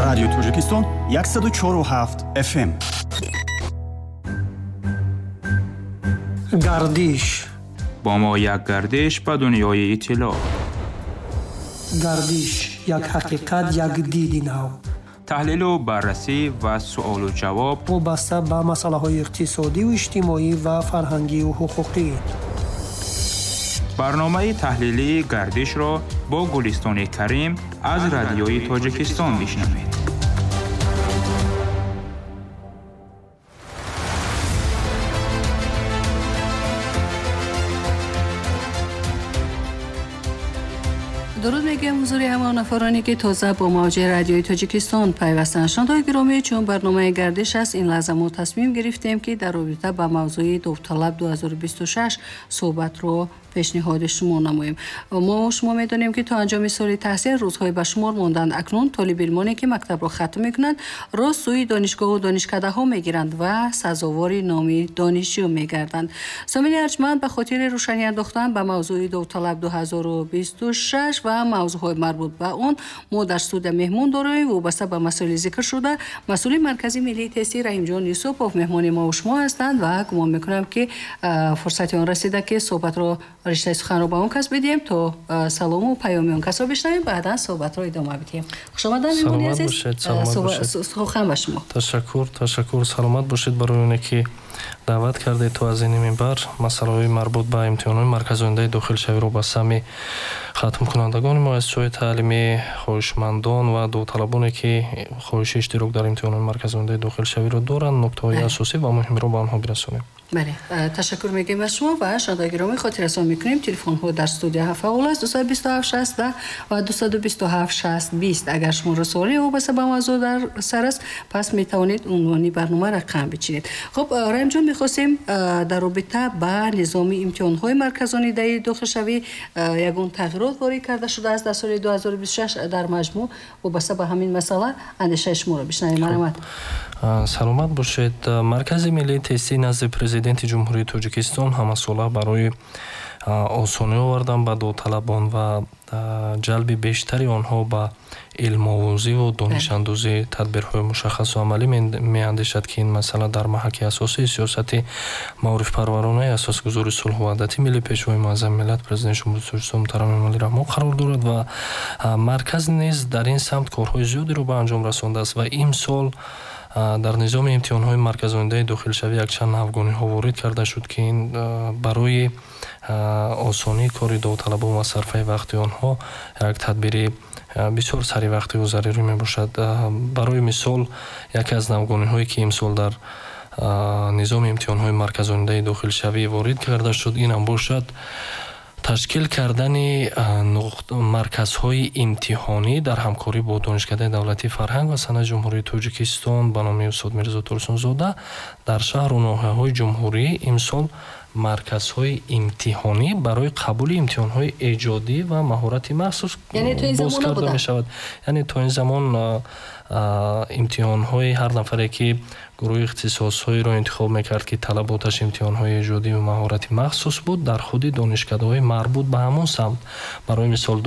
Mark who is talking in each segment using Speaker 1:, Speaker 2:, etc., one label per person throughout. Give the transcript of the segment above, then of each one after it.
Speaker 1: Радио Тоҷикистон 104.7 FM.
Speaker 2: گردش
Speaker 3: با ما یک گردش به دنیای اطلاع.
Speaker 2: گردش یک حقیقت، یک دید نو.
Speaker 3: تحلیل و بررسی و سوال و جواب
Speaker 2: وابسته به مسائل اقتصادی و اجتماعی و فرهنگی و حقوقی.
Speaker 3: برنامه تحلیلی گردش را با گلستان کریم از رادیوی تاجیکستان میشنوید.
Speaker 4: درود میگم حضور همه نفرانی که تازه با موج رادیوی تاجیکستان پیوستند. شنوندگان گرامی، چون برنامه گردش است، این لحظه ما تصمیم گرفتیم که در رابطه با موضوع داوطلب 2026 صحبت رو پیشنهاد شما نماییم. ما شما میدونیم که تا انجام سال تحصیل روزهای به شمار ماندند. اکنون طالب علمانی که مکتب را ختم میکنند را سوی دانشگاه و دانشکده ها میگیرند و سزاوار نام دانشجو میگردند. سامعین ارجمند، به خاطر روشنی انداختن به موضوع داوطلب 2026 و موضوعهای مربوط به اون، ما در استودیو مهمون داریم. وابسته به مسائل ذکر شده مسئول مرکزی ملی تستی رحیم جان یوسفوف مهمان ما و شما هستند و گمان میکنم که فرصت آن رسیده که صحبت رو رشته سخن رو با اون کس بدیم تا سلام و پیام اون کس رو بشنویم، بعدا صحبت رو ادامه بدیم. خوش آمدید مهمون عزیز. سخن با شما.
Speaker 5: تشکر. سلامت باشید. برای اونی که دعوت کردید تو از این منبر مسائل مربوط به امتحانات مرکزآینده داخلشوی رو با سمی ختم کنندگان ما از سوی تعلیمی خواهشمندان و داوطلبانی که خواهش اشتراک در امتحانات مرکزآینده داخلشوی رو دارند نکته‌های اساسی و مهم رو به آنها برسونیم.
Speaker 4: بله، تشکر میگیم از شما و شنوندگان گرامی خاطر رسان میکنیم تلفن ها در استودیو فعال است 227 60 و 227 60 20. اگر شما را سوالی وابسته به موضوع در سر است پس میتوانید عنوانی برنامه رقم بچینید. خب رحیم جان، میخواستیم در رابطه با نظام امتحان های مرکزآینده داخلشوی یگان تغییرات وارد کرده شده است در سال 2026 در مجموع. وابسته به همین مسئله اندیشه شما را بشنویم. مرحمت.
Speaker 5: سلامت باشید. مرکز ملی تستی نزد پرزیدنت جمهوری تاجیکستان ҳамасола барои осонӣ овардан ба довталабон ва ҷалби бештари онҳо ба илмовозиву донишандозӣ тадбирҳои мушаххасу амалӣ меандешад ки ин масъала дар маҳаки асосии сиёсати маърифпарваронаи асосгузори сулҳуваҳдати миллӣ пешвои муаззами миллат президенти ҷумҳурии тоҷикистон муҳтарам эмомалӣ раҳмон қарор дорад ва марказ низ дар ин самт корҳои зиёдеро ба анҷом расондааст ва имсол дар низоми имтиҳонҳои марказоиндаи дохилшавӣ якчанд навгониҳо ворид карда шуд ки ин барои осонии кори давталабон ва сарфаи вақти онҳо як тадбири бисёр саривақтиву зарурӣ мебошад. барои мисол яке аз навгониҳое ки имсол дар низоми имтиҳонҳои марказоиндаи дохилшавӣ ворид карда шуд инам бошад ташкил кардани марказҳои имтиҳонӣ дар ҳамкорӣ бо донишкадаи давлатии фарҳанг ва санъати ҷумҳурии тоҷикистон ба номи устод Мирзо Турсунзода дар шаҳру ноҳияҳои ҷумҳурӣ имсол марказҳои имтиҳонӣ барои қабули имтиҳонҳои эҷодӣ ва маҳорати махсус боз карда мешавад. яъне то ин замон имтиҳонҳои ҳар нафаре ки гурӯҳи ихтисосҳоеро интихоб мекард ки талаботаш имтиҳонҳои эҷодӣ ва маҳорати махсус буд дар худи донишкадаҳои марбут ба ҳамон самт. барои мисол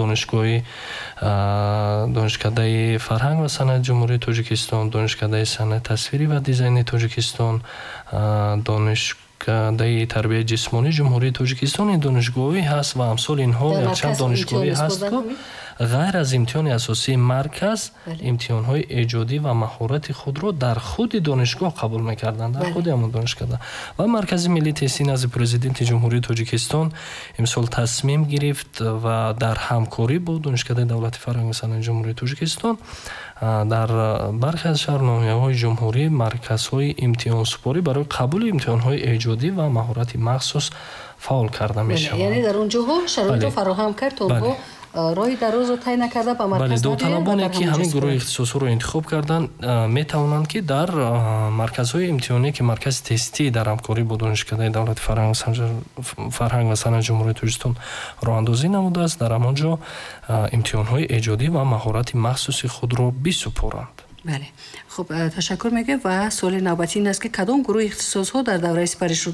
Speaker 5: донишкадаи фарҳанг ва санъати ҷумҳурии тоҷикистон, донишкадаи санъати тасвирӣ ва дизайни тоҷикистон, донишкадаи тарбияи ҷисмонии ҷумҳурии тоҷикистон ин донишгоҳӣ ҳаст ва амсоли инҳо якчанд донишгоҳӣ ҳаст ки غیر از امتحان اساسی مرکز امتحان‌های ایجادی و مهارت خود را در خود دانشگاه قبول می‌کردند، در خود همون دانشکده. و مرکز ملی تستی نزد پرزیدنت جمهوری تاجیکستان امسال تصمیم گرفت و در همکاری با دانشکده دولت فرهنگ و صنعت جمهوری تاجیکستان در برخی از شهرنامه‌های جمهوری مرکزهای امتحان سپاری برای قبول امتحان‌های ایجادی و مهارت مخصوص فعال کرده می‌شود.
Speaker 4: یعنی در اونجاها شرایط فراهم کرد تا роҳи дарозро тай накарда ба марказ
Speaker 5: довталабоне ки ҳамин гурӯҳи ихтисосҳоро интихоб карданд метавонанд ки дар марказҳои имтиҳонӣ ки маркази тестӣ дар ҳамкорӣ бо донишкадаи давлати фарҳанг ва санъати ҷумҳурии тоҷикистон роҳандозӣ намудааст дар ҳамон ҷо имтиҳонҳои эҷодӣ ва маҳорати махсуси худро бисупоранд.
Speaker 4: بله، خب تشکر میگه و سوال نوبتی این است که کدام گروه اختصاص‌ها در دوره سپری